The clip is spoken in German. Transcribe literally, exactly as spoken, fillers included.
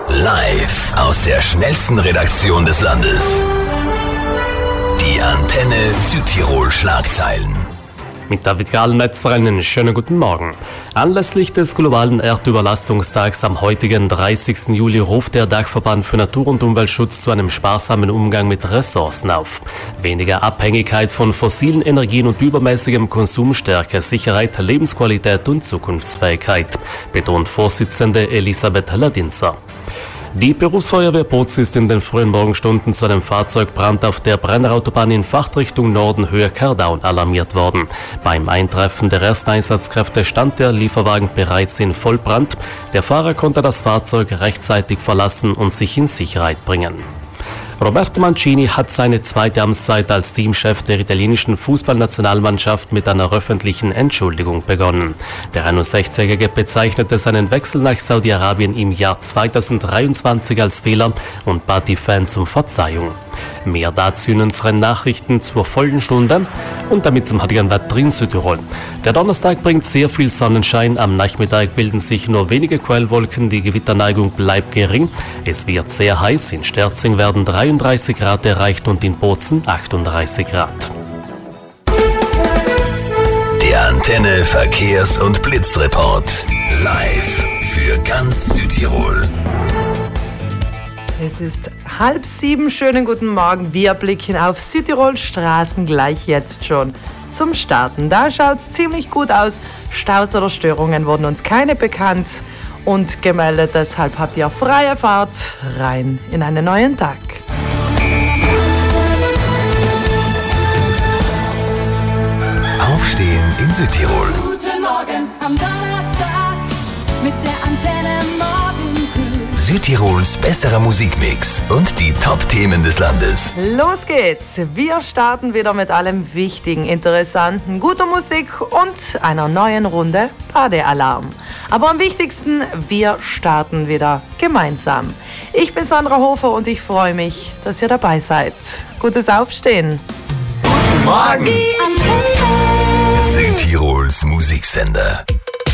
Live aus der schnellsten Redaktion des Landes. Die Antenne Südtirol Schlagzeilen. Mit David Gahlmetzer einen schönen guten Morgen. Anlässlich des globalen Erdüberlastungstags am heutigen dreißigsten Juli ruft der Dachverband für Natur- und Umweltschutz zu einem sparsamen Umgang mit Ressourcen auf. Weniger Abhängigkeit von fossilen Energien und übermäßigem Konsum stärke Sicherheit, Lebensqualität und Zukunftsfähigkeit, betont Vorsitzende Elisabeth Ladinser. Die Berufsfeuerwehr Bozen ist in den frühen Morgenstunden zu einem Fahrzeugbrand auf der Brennerautobahn in Fachrichtung Norden Höhe Kardaun alarmiert worden. Beim Eintreffen der ersten Einsatzkräfte stand der Lieferwagen bereits in Vollbrand. Der Fahrer konnte das Fahrzeug rechtzeitig verlassen und sich in Sicherheit bringen. Roberto Mancini hat seine zweite Amtszeit als Teamchef der italienischen Fußballnationalmannschaft mit einer öffentlichen Entschuldigung begonnen. Der einundsechzigjährige bezeichnete seinen Wechsel nach Saudi-Arabien im Jahr zweitausenddreiundzwanzig als Fehler und bat die Fans um Verzeihung. Mehr dazu in unseren Nachrichten zur vollen Stunde und damit zum heutigen Wetter in Südtirol. Der Donnerstag bringt sehr viel Sonnenschein, am Nachmittag bilden sich nur wenige Quellwolken, die Gewitterneigung bleibt gering. Es wird sehr heiß, in Sterzing werden dreiunddreißig Grad erreicht und in Bozen achtunddreißig Grad. Der Antenne Verkehrs- und Blitzreport. Live für ganz Südtirol. Es ist halb sieben, schönen guten Morgen. Wir blicken auf Südtirol Straßen gleich jetzt schon zum Starten. Da schaut es ziemlich gut aus. Staus oder Störungen wurden uns keine bekannt und gemeldet. Deshalb habt ihr freie Fahrt rein in einen neuen Tag. Aufstehen in Südtirol. Guten Morgen am Donnerstag mit der Antenne Morgencrew. Südtirols besserer Musikmix und die Top-Themen des Landes. Los geht's! Wir starten wieder mit allem Wichtigen, Interessanten, guter Musik und einer neuen Runde Badealarm. Aber am wichtigsten, wir starten wieder gemeinsam. Ich bin Sandra Hofer und ich freue mich, dass ihr dabei seid. Gutes Aufstehen! Guten Morgen! Die Antenne. Südtirols Musiksender.